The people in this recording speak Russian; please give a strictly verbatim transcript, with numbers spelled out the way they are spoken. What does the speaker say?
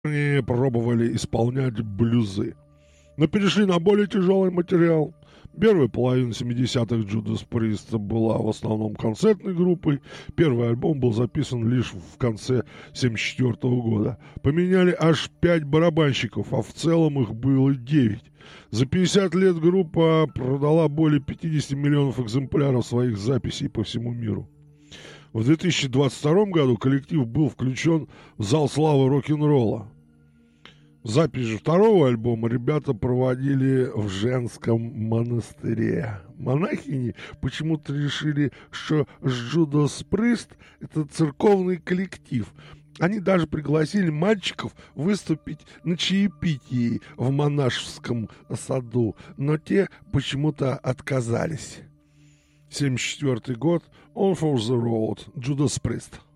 Они пробовали исполнять блюзы, но перешли на более тяжелый материал. Первая половина семидесятых Judas Priest была в основном концертной группой. Первый альбом был записан лишь в конце семьдесят четвёртого года. Поменяли аж пять барабанщиков, а в целом их было девять. За пятьдесят лет группа продала более пятьдесят миллионов экземпляров своих записей по всему миру. В две тысячи двадцать втором году коллектив был включен в зал славы рок-н-ролла. Запись же второго альбома ребята проводили в женском монастыре. Монахини почему-то решили, что Judas Priest — это церковный коллектив. Они даже пригласили мальчиков выступить на чаепитии в монашеском саду, но те почему-то отказались. семьдесят четвёртый год. On for the road. Judas Priest.